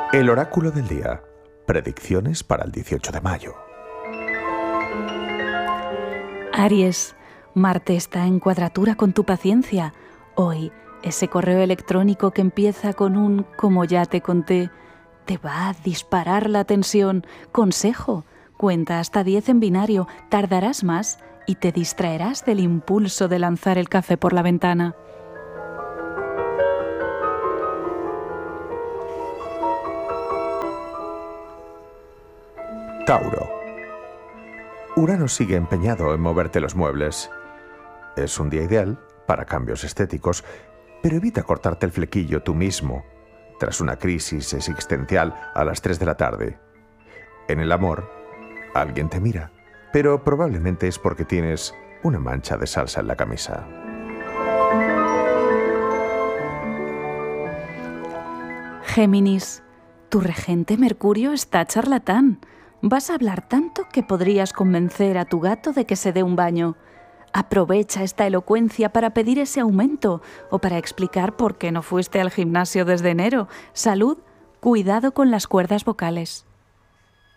El oráculo del día. Predicciones para el 18 de mayo. Aries, Marte está en cuadratura con tu paciencia. Hoy, ese correo electrónico que empieza con un «como ya te conté» te va a disparar la tensión. Consejo, cuenta hasta 10 en binario, tardarás más y te distraerás del impulso de lanzar el café por la ventana. Tauro. Urano sigue empeñado en moverte los muebles. Es un día ideal para cambios estéticos, pero evita cortarte el flequillo tú mismo, tras una crisis existencial a las 3 de la tarde. En el amor, alguien te mira, pero probablemente es porque tienes una mancha de salsa en la camisa. Géminis, tu regente Mercurio está charlatán. Vas a hablar tanto que podrías convencer a tu gato de que se dé un baño. Aprovecha esta elocuencia para pedir ese aumento o para explicar por qué no fuiste al gimnasio desde enero. Salud, cuidado con las cuerdas vocales.